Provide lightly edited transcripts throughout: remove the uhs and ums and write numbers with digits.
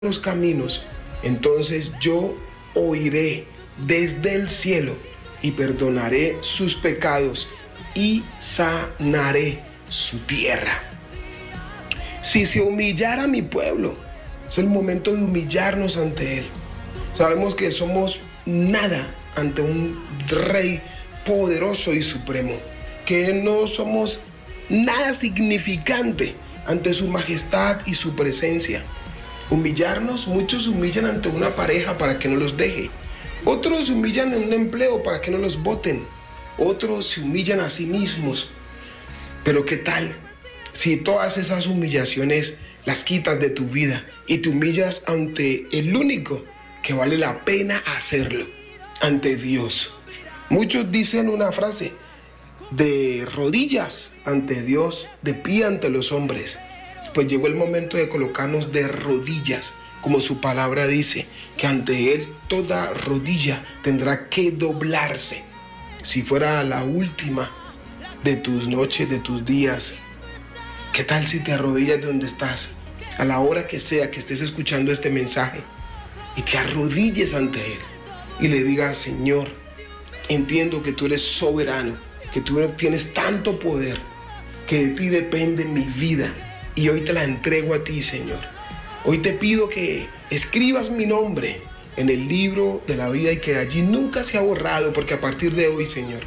los caminos, entonces yo oiré desde el cielo y perdonaré sus pecados y sanaré su tierra. Si se humillara mi pueblo, es el momento de humillarnos ante Él. Sabemos que somos nada ante un Rey poderoso y supremo, que no somos nada significante ante su majestad y su presencia. Humillarnos, muchos humillan ante una pareja para que no los deje. Otros se humillan en un empleo para que no los boten. Otros se humillan a sí mismos. Pero ¿qué tal si todas esas humillaciones las quitas de tu vida y te humillas ante el único que vale la pena hacerlo, ante Dios? Muchos dicen una frase: de rodillas ante Dios, de pie ante los hombres. Pues llegó el momento de colocarnos de rodillas, como su palabra dice, que ante Él toda rodilla tendrá que doblarse. Si fuera la última de tus noches, de tus días, ¿qué tal si te arrodillas de donde estás, a la hora que sea que estés escuchando este mensaje, y te arrodilles ante Él y le digas: Señor, entiendo que tú eres soberano, que tú tienes tanto poder, que de ti depende mi vida, y hoy te la entrego a ti, Señor. Hoy te pido que escribas mi nombre en el libro de la vida y que allí nunca se ha borrado, porque a partir de hoy, Señor,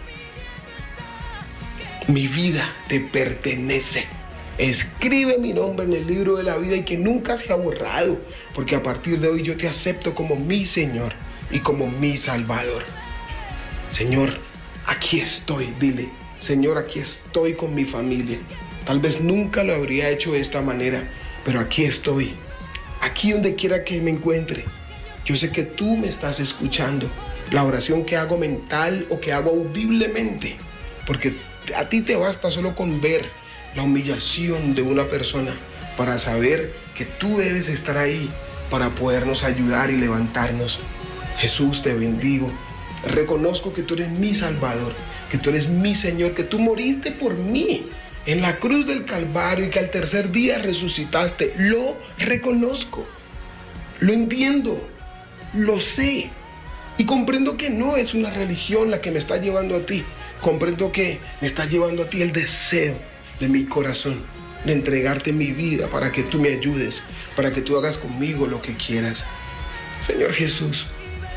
mi vida te pertenece. Escribe mi nombre en el libro de la vida y que nunca se ha borrado, porque a partir de hoy yo te acepto como mi Señor y como mi Salvador. Señor, aquí estoy, dile: Señor, aquí estoy con mi familia. Tal vez nunca lo habría hecho de esta manera, pero aquí estoy, aquí donde quiera que me encuentre. Yo sé que tú me estás escuchando, la oración que hago mental o que hago audiblemente, porque a ti te basta solo con ver la humillación de una persona para saber que tú debes estar ahí para podernos ayudar y levantarnos. Jesús, te bendigo. Reconozco que tú eres mi Salvador, que tú eres mi Señor, que tú moriste por mí en la cruz del Calvario y que al tercer día resucitaste. Lo reconozco, lo entiendo, lo sé, y comprendo que no es una religión la que me está llevando a ti. Comprendo que me está llevando a ti el deseo de mi corazón de entregarte mi vida para que tú me ayudes, para que tú hagas conmigo lo que quieras. Señor Jesús,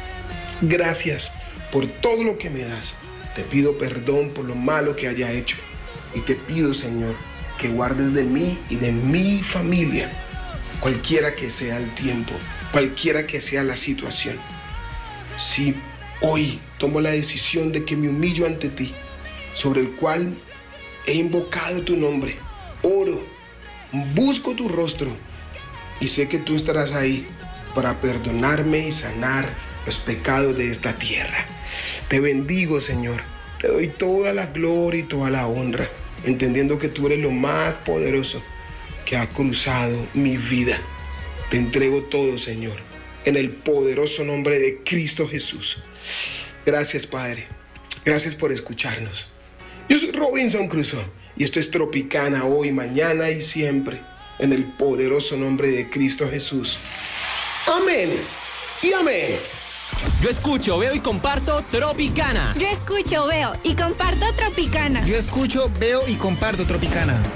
gracias por todo lo que me das. Te pido perdón por lo malo que haya hecho. Y te pido, Señor, que guardes de mí y de mi familia, cualquiera que sea el tiempo, cualquiera que sea la situación. Si hoy tomo la decisión de que me humillo ante ti, sobre el cual he invocado tu nombre, oro, busco tu rostro y sé que tú estarás ahí para perdonarme y sanar los pecados de esta tierra. Te bendigo, Señor. Te doy toda la gloria y toda la honra, entendiendo que tú eres lo más poderoso que ha cruzado mi vida. Te entrego todo, Señor, en el poderoso nombre de Cristo Jesús. Gracias, Padre. Gracias por escucharnos. Yo soy Robinson Crusoe y esto es Tropicana, hoy, mañana y siempre, en el poderoso nombre de Cristo Jesús. Amén y amén. Yo escucho, veo y comparto Tropicana. Yo escucho, veo y comparto Tropicana. Yo escucho, veo y comparto Tropicana.